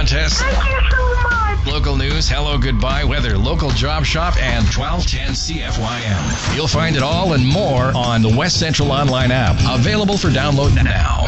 contests, Thank you so much. local news, hello, goodbye, weather, local job shop, and 1210 CFYM. You'll find it all and more on the West Central Online app, available for download now.